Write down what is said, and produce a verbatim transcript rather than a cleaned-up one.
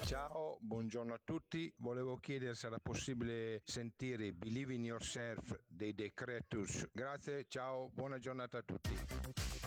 Ciao, buongiorno a tutti. Volevo chiedere se era possibile sentire Believe in Yourself dei The Creatures. Grazie, ciao, buona giornata a tutti.